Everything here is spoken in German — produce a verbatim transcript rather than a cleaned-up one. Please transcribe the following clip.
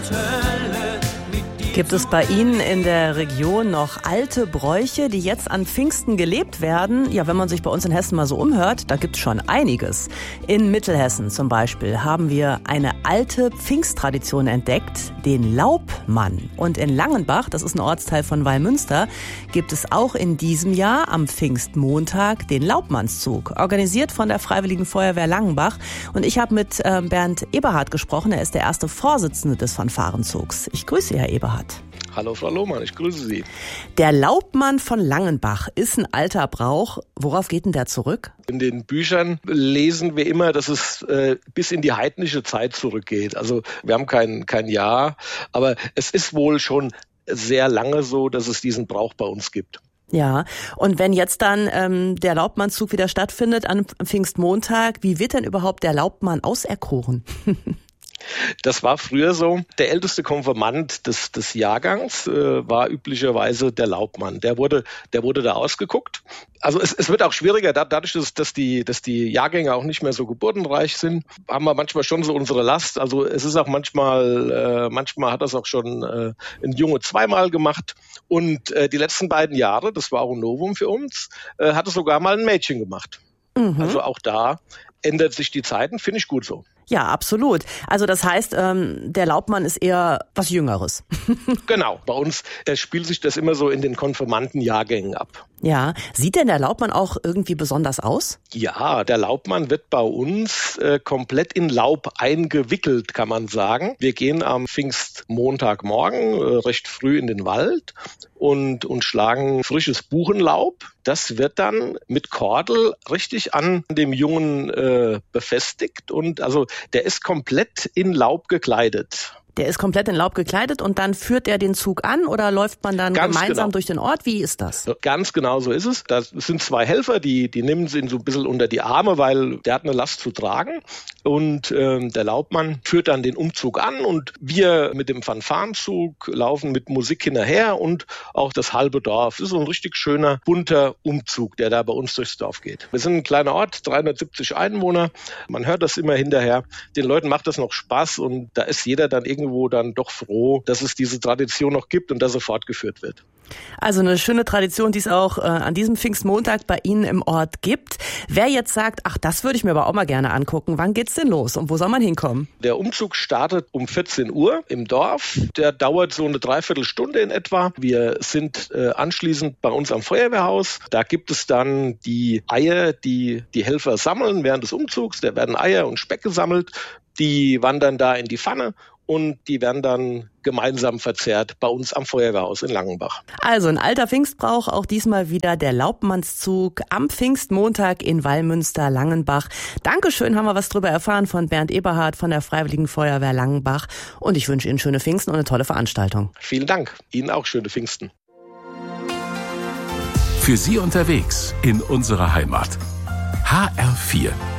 Hölle. Gibt es bei Ihnen in der Region noch alte Bräuche, die jetzt an Pfingsten gelebt werden? Ja, wenn man sich bei uns in Hessen mal so umhört, da gibt es schon einiges. In Mittelhessen zum Beispiel haben wir eine alte Pfingsttradition entdeckt, den Laubmann. Und in Langenbach, das ist ein Ortsteil von Wallmünster, gibt es auch in diesem Jahr am Pfingstmontag den Laubmannszug, organisiert von der Freiwilligen Feuerwehr Langenbach. Und ich habe mit äh, Bernd Eberhardt gesprochen, er ist der erste Vorsitzende des Fanfarenzugs. Ich grüße Sie, Herr Eberhardt. Hallo Frau Lohmann, ich grüße Sie. Der Laubmann von Langenbach ist ein alter Brauch. Worauf geht denn der zurück? In den Büchern lesen wir immer, dass es äh, bis in die heidnische Zeit zurückgeht. Also wir haben kein, kein Jahr, aber es ist wohl schon sehr lange so, dass es diesen Brauch bei uns gibt. Ja, und wenn jetzt dann ähm, der Laubmannszug wieder stattfindet am Pfingstmontag, wie wird denn überhaupt der Laubmann auserkoren? Das war früher so. Der älteste Konfirmand des, des Jahrgangs äh, war üblicherweise der Laubmann. Der wurde, der wurde da ausgeguckt. Also es, es wird auch schwieriger, da, dadurch, dass, dass, die, dass die Jahrgänge auch nicht mehr so geburtenreich sind, haben wir manchmal schon so unsere Last. Also es ist auch manchmal, äh, manchmal hat das auch schon äh, ein Junge zweimal gemacht. Und äh, die letzten beiden Jahre, das war auch ein Novum für uns, äh, hat es sogar mal ein Mädchen gemacht. Mhm. Also auch da ändert sich die Zeiten, finde ich gut so. Ja, absolut. Also das heißt, ähm, der Laubmann ist eher was Jüngeres. Genau. Bei uns äh, spielt sich das immer so in den Konfirmandenjahrgängen ab. Ja. Sieht denn der Laubmann auch irgendwie besonders aus? Ja, der Laubmann wird bei uns äh, komplett in Laub eingewickelt, kann man sagen. Wir gehen am Pfingstmontagmorgen äh, recht früh in den Wald und, und schlagen frisches Buchenlaub. Das wird dann mit Kordel richtig an dem Jungen äh, befestigt und also der ist komplett in Laub gekleidet. Der ist komplett in Laub gekleidet und dann führt er den Zug an oder läuft man dann Ganz gemeinsam genau. durch den Ort? Wie ist das? Ganz genau so ist es. Das sind zwei Helfer, die, die nehmen ihn so ein bisschen unter die Arme, weil der hat eine Last zu tragen. Und ähm, der Laubmann führt dann den Umzug an und wir mit dem Fanfarenzug laufen mit Musik hinterher und auch das halbe Dorf. Das ist so ein richtig schöner, bunter Umzug, der da bei uns durchs Dorf geht. Wir sind ein kleiner Ort, dreihundertsiebzig Einwohner. Man hört das immer hinterher. Den Leuten macht das noch Spaß und da ist jeder dann irgendwie irgendwo dann doch froh, dass es diese Tradition noch gibt und dass sie fortgeführt wird. Also eine schöne Tradition, die es auch äh, an diesem Pfingstmontag bei Ihnen im Ort gibt. Wer jetzt sagt, ach, das würde ich mir aber auch mal gerne angucken, wann geht's denn los und wo soll man hinkommen? Der Umzug startet um vierzehn Uhr im Dorf. Der dauert so eine Dreiviertelstunde in etwa. Wir sind äh, anschließend bei uns am Feuerwehrhaus. Da gibt es dann die Eier, die die Helfer sammeln während des Umzugs. Da werden Eier und Speck gesammelt. Die wandern da in die Pfanne. Und die werden dann gemeinsam verzehrt bei uns am Feuerwehrhaus in Langenbach. Also ein alter Pfingstbrauch, auch diesmal wieder der Laubmannszug am Pfingstmontag in Wallmünster-Langenbach. Dankeschön, haben wir was drüber erfahren von Bernd Eberhardt von der Freiwilligen Feuerwehr Langenbach. Und ich wünsche Ihnen schöne Pfingsten und eine tolle Veranstaltung. Vielen Dank. Ihnen auch schöne Pfingsten. Für Sie unterwegs in unserer Heimat. H R vier